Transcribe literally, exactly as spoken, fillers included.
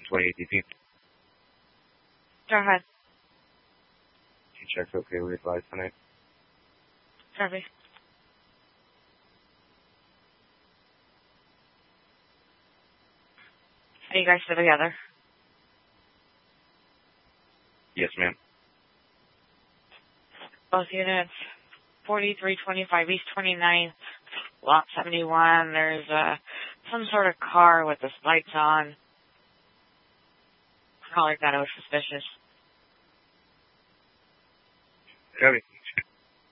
twenty-eight D P. Go ahead. She checks okay, we advise tonight. Copy. Are you guys still together? Yes, ma'am. Both units, forty-three twenty-five East twenty-ninth, Lot seventy-one. There's uh, some sort of car with the lights on. Caller thought it was suspicious. Copy.